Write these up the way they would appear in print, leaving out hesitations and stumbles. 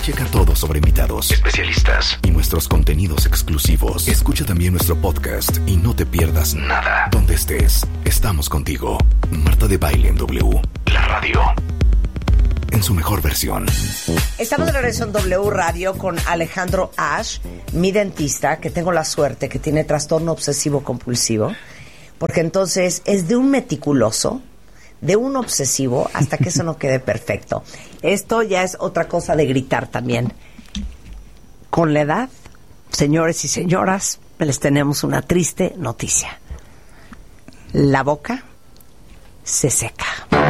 Checa todo sobre invitados, especialistas y nuestros contenidos exclusivos. Escucha también nuestro podcast y no te pierdas nada. Donde estés, estamos contigo. Marta de Baile en W, la radio en su mejor versión. Estamos de regreso en W Radio con Alejandro Ash, mi dentista, que tengo la suerte que tiene trastorno obsesivo compulsivo, porque entonces es de un meticuloso, de un obsesivo, hasta que eso no quede perfecto. Esto ya es otra cosa de gritar también. Con la edad, señores y señoras, les tenemos una triste noticia. La boca se seca.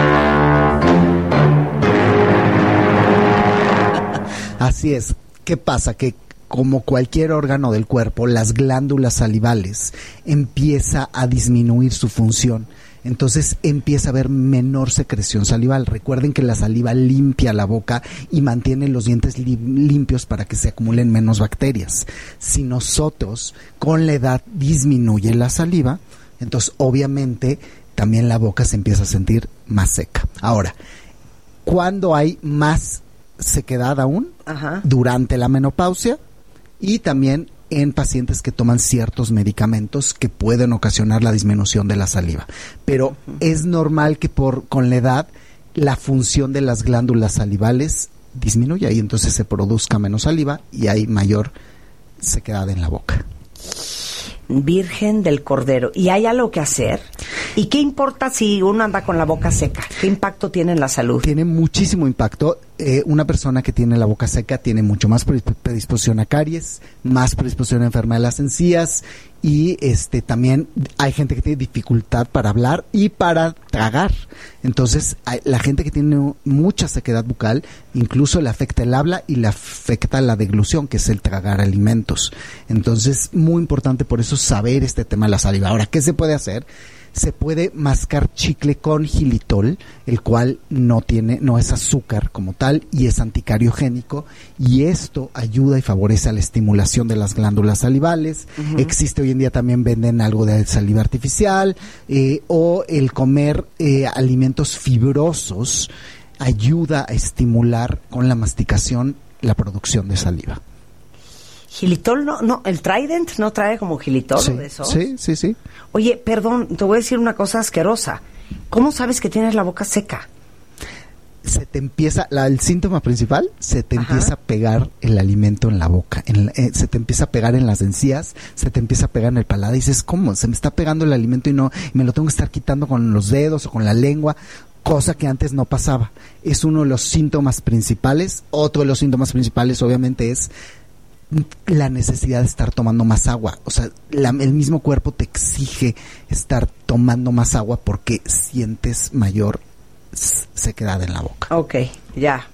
Así es. ¿Qué pasa? Que como cualquier órgano del cuerpo, las glándulas salivales empieza a disminuir su función. Entonces empieza a haber menor secreción salival. Recuerden que la saliva limpia la boca y mantiene los dientes limpios para que se acumulen menos bacterias. Si nosotros con la edad disminuye la saliva, entonces obviamente también la boca se empieza a sentir más seca. Ahora, ¿cuándo hay más sequedad aún? Ajá. Durante la menopausia y también en pacientes que toman ciertos medicamentos que pueden ocasionar la disminución de la saliva. Pero es normal que con la edad la función de las glándulas salivales disminuya y entonces se produzca menos saliva y hay mayor sequedad en la boca. Virgen del Cordero. ¿Y hay algo que hacer? ¿Y qué importa si uno anda con la boca seca? ¿Qué impacto tiene en la salud? Tiene muchísimo impacto. Una persona que tiene la boca seca tiene mucho más predisposición a caries, más predisposición a enfermedad de las encías y también hay gente que tiene dificultad para hablar y para tragar. Entonces, la gente que tiene mucha sequedad bucal, incluso le afecta el habla y le afecta la deglución, que es el tragar alimentos. Entonces, muy importante por eso saber este tema de la saliva. Ahora, ¿qué se puede hacer? Se puede mascar chicle con xilitol, el cual no es azúcar como tal y es anticariogénico, y esto ayuda y favorece a la estimulación de las glándulas salivales. Uh-huh. Existe hoy en día también venden algo de saliva artificial o el comer alimentos fibrosos ayuda a estimular con la masticación la producción de saliva. Xilitol no, el Trident no trae como xilitol, sí, de eso. Sí. Oye, perdón, te voy a decir una cosa asquerosa. ¿Cómo sabes que tienes la boca seca? Se te empieza, el síntoma principal, se te Ajá. empieza a pegar el alimento en la boca, se te empieza a pegar en las encías, se te empieza a pegar en el paladar y dices, ¿cómo? Se me está pegando el alimento y me lo tengo que estar quitando con los dedos o con la lengua, cosa que antes no pasaba. Es uno de los síntomas principales. Otro de los síntomas principales obviamente es la necesidad de estar tomando más agua. O sea, el mismo cuerpo te exige estar tomando más agua porque sientes mayor sequedad en la boca. Ok, ya.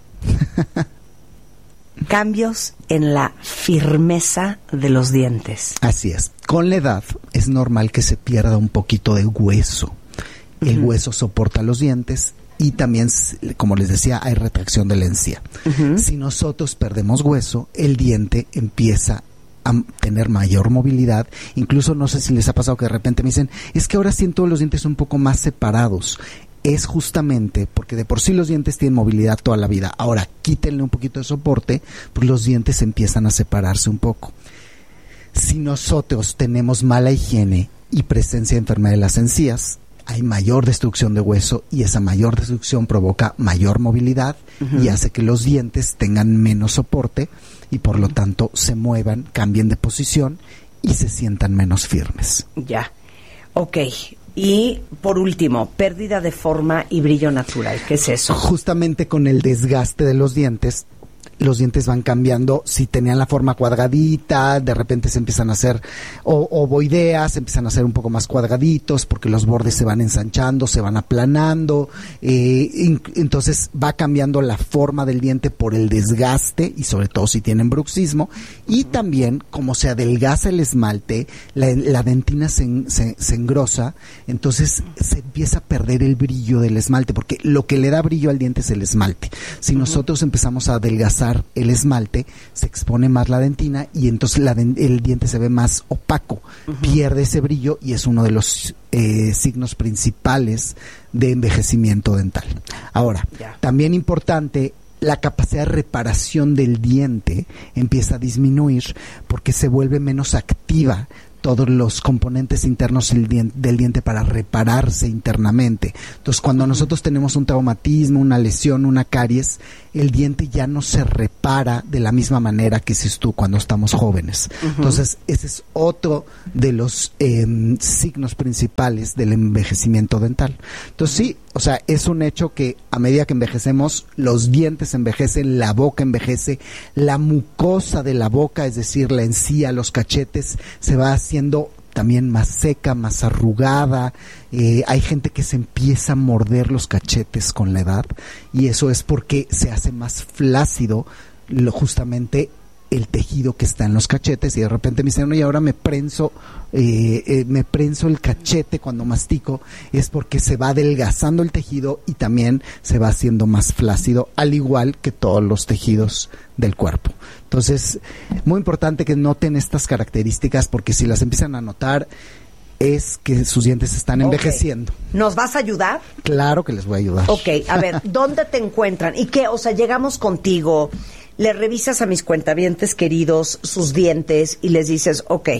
Cambios en la firmeza de los dientes. Así es. Con la edad es normal que se pierda un poquito de hueso. El hueso soporta los dientes y también, como les decía, hay retracción de la encía. Uh-huh. Si nosotros perdemos hueso, el diente empieza a tener mayor movilidad. Incluso no sé si les ha pasado que de repente me dicen, es que ahora siento los dientes un poco más separados. Es justamente porque de por sí los dientes tienen movilidad toda la vida. Ahora quítenle un poquito de soporte, pues los dientes empiezan a separarse un poco. Si nosotros tenemos mala higiene y presencia de enfermedad de las encías, hay mayor destrucción de hueso y esa mayor destrucción provoca mayor movilidad. Uh-huh. Y hace que los dientes tengan menos soporte y por lo tanto se muevan, cambien de posición y se sientan menos firmes. Ya, ok. Y por último, pérdida de forma y brillo natural. ¿Qué es eso? Justamente con el desgaste de los dientes van cambiando. Si tenían la forma cuadradita, de repente se empiezan a hacer ovoideas, se empiezan a hacer un poco más cuadraditos porque los bordes se van ensanchando, se van aplanando. Entonces va cambiando la forma del diente por el desgaste y sobre todo si tienen bruxismo. Y también, como se adelgaza el esmalte, la dentina se engrosa, entonces se empieza a perder el brillo del esmalte, porque lo que le da brillo al diente es el esmalte. Si nosotros empezamos a adelgazar el esmalte, se expone más la dentina y entonces el diente se ve más opaco, pierde ese brillo y es uno de los signos principales de envejecimiento dental. Ahora, también importante, la capacidad de reparación del diente empieza a disminuir porque se vuelve menos activa todos los componentes internos del diente para repararse internamente. Entonces, cuando nosotros tenemos un traumatismo, una lesión, una caries, el diente ya no se repara de la misma manera que si tú cuando estamos jóvenes. Entonces, ese es otro de los signos principales del envejecimiento dental. Entonces, sí, o sea, es un hecho que a medida que envejecemos, los dientes envejecen, la boca envejece, la mucosa de la boca, es decir, la encía, los cachetes, se va haciendo también más seca, más arrugada. Hay gente que se empieza a morder los cachetes con la edad y eso es porque se hace más flácido justamente el tejido que está en los cachetes, y de repente me dicen, y ahora me prenso el cachete cuando mastico, es porque se va adelgazando el tejido y también se va haciendo más flácido, al igual que todos los tejidos del cuerpo. Entonces, muy importante que noten estas características, porque si las empiezan a notar, es que sus dientes están envejeciendo. ¿Nos vas a ayudar? Claro que les voy a ayudar. Ok, a ver, ¿dónde te encuentran? ¿Y qué? O sea, llegamos contigo, le revisas a mis cuentavientes queridos sus dientes y les dices, ok,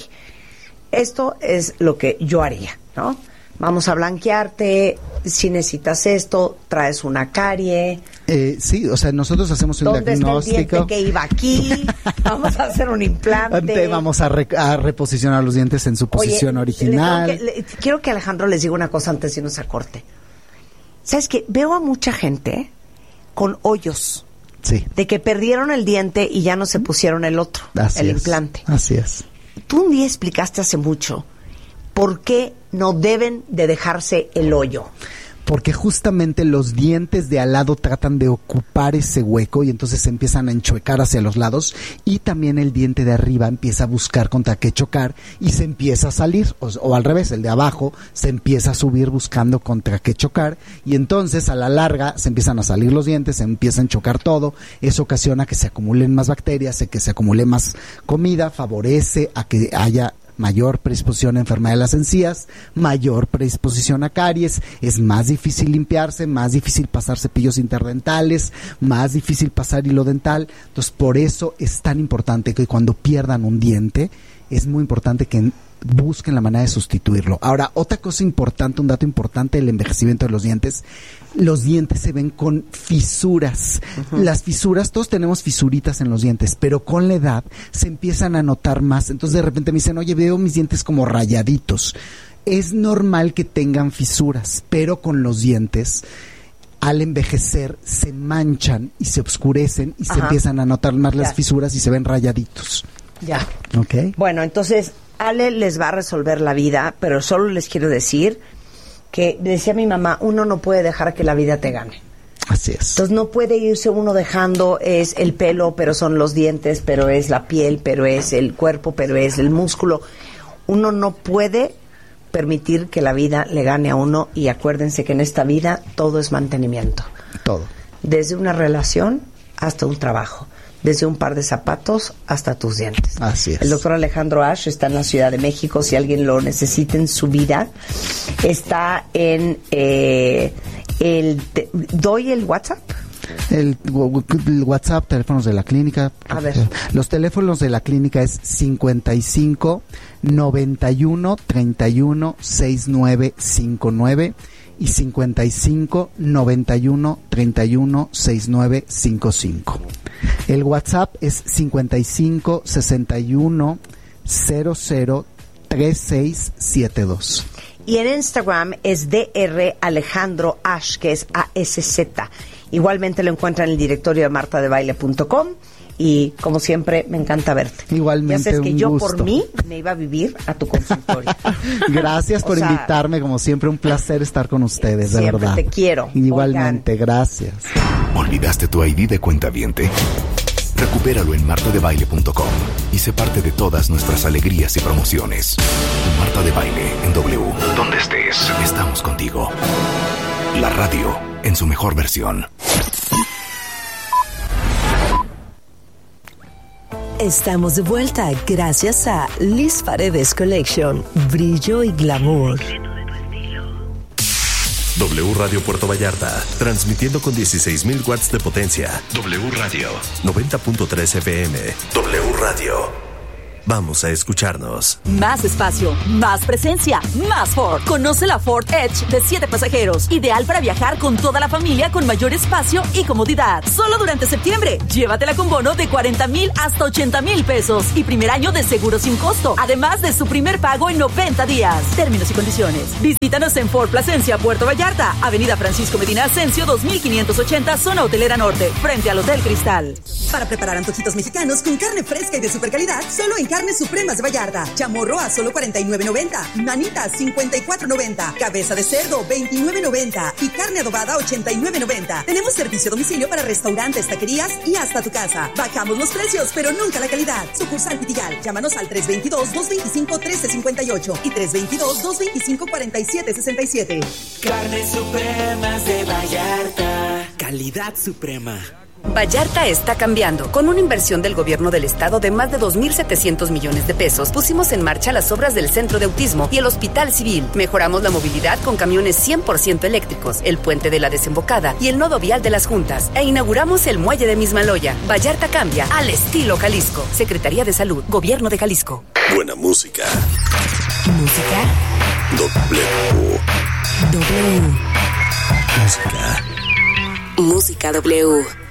esto es lo que yo haría, ¿no? Vamos a blanquearte, si necesitas esto, traes una carie. Sí, o sea, nosotros hacemos un diagnóstico. ¿Dónde está el diente que iba aquí? Vamos a hacer un implante. Vamos a reposicionar los dientes en su posición original. Quiero que Alejandro les diga una cosa antes de irnos a corte. ¿Sabes qué? Veo a mucha gente con hoyos. Sí. De que perdieron el diente y ya no se pusieron el otro, el implante. Así es. Tú un día explicaste hace mucho por qué no deben de dejarse el hoyo. Porque justamente los dientes de al lado tratan de ocupar ese hueco y entonces se empiezan a enchuecar hacia los lados, y también el diente de arriba empieza a buscar contra qué chocar y se empieza a salir, o al revés, el de abajo se empieza a subir buscando contra qué chocar, y entonces a la larga se empiezan a salir los dientes, se empiezan a chocar todo. Eso ocasiona que se acumulen más bacterias, que se acumule más comida, favorece a que haya mayor predisposición a enfermedad de las encías, mayor predisposición a caries, es más difícil limpiarse, más difícil pasar cepillos interdentales, más difícil pasar hilo dental. Entonces, por eso es tan importante que cuando pierdan un diente, es muy importante que busquen la manera de sustituirlo. Ahora, otra cosa importante, un dato importante del envejecimiento de los dientes se ven con fisuras. Las fisuras, todos tenemos fisuritas en los dientes, pero con la edad se empiezan a notar más. Entonces de repente me dicen, oye, veo mis dientes como rayaditos. Es normal que tengan fisuras, pero con los dientes, al envejecer, se manchan y se oscurecen y se empiezan a notar más las fisuras y se ven rayaditos. Ya. ¿Ok? Bueno, entonces Ale les va a resolver la vida, pero solo les quiero decir que, decía mi mamá, uno no puede dejar que la vida te gane. Así es. Entonces no puede irse uno dejando, es el pelo, pero son los dientes, pero es la piel, pero es el cuerpo, pero es el músculo. Uno no puede permitir que la vida le gane a uno, y acuérdense que en esta vida todo es mantenimiento. Todo. Desde una relación hasta un trabajo. Desde un par de zapatos hasta tus dientes. Así es. El doctor Alejandro Ash está en la Ciudad de México. Si alguien lo necesita en su vida, está en ¿doy el WhatsApp? El WhatsApp, teléfonos de la clínica. A ver. Los teléfonos de la clínica es 55 91 31 69 59 y 55 91 31 69 55. El WhatsApp es 55 61 00 3672. Y en Instagram es Dr. Alejandro Ash, que es ASZ. Igualmente lo encuentran en el directorio de martadebaile.com. Y como siempre, me encanta verte. Igualmente, ya sabes que un yo gusto. por mí me iba a vivir a tu consultorio. Gracias por invitarme, como siempre, un placer estar con ustedes, de verdad. Siempre te quiero. Igualmente, gracias. ¿Olvidaste tu ID de cuentaviente? Recupéralo en martadebaile.com y sé parte de todas nuestras alegrías y promociones. Marta de Baile en W. Donde estés, estamos contigo. La radio en su mejor versión. Estamos de vuelta gracias a Liz Paredes Collection, brillo y glamour. W Radio Puerto Vallarta, transmitiendo con 16,000 watts de potencia. W Radio 90.3 FM. W Radio. Vamos a escucharnos. Más espacio, más presencia, más Ford. Conoce la Ford Edge de 7 pasajeros. Ideal para viajar con toda la familia con mayor espacio y comodidad. Solo durante septiembre. Llévatela con bono de 40,000 hasta 80,000 pesos. Y primer año de seguro sin costo. Además de su primer pago en 90 días. Términos y condiciones. Visítanos en Ford Plasencia, Puerto Vallarta. Avenida Francisco Medina Ascencio, 2580, zona hotelera norte. Frente al Hotel Cristal. Para preparar antojitos mexicanos con carne fresca y de super calidad, solo en Carnes Supremas de Vallarta. Chamorro a solo $49.90. Manitas, $54.90. Cabeza de cerdo, $29.90. Y carne adobada, $89.90. Tenemos servicio a domicilio para restaurantes, taquerías y hasta tu casa. Bajamos los precios, pero nunca la calidad. Sucursal Pitigal. Llámanos al 322-225-1358 y 322-225-4767. Carnes Supremas de Vallarta. Calidad suprema. Vallarta está cambiando. Con una inversión del gobierno del estado de más de 2,700 millones de pesos, pusimos en marcha las obras del Centro de Autismo y el Hospital Civil. Mejoramos la movilidad con camiones 100% eléctricos, el puente de la Desembocada y el nodo vial de las Juntas. E inauguramos el muelle de Mismaloya. Vallarta cambia al estilo Jalisco. Secretaría de Salud, Gobierno de Jalisco. Buena música. Música. W. W. Música. Música W.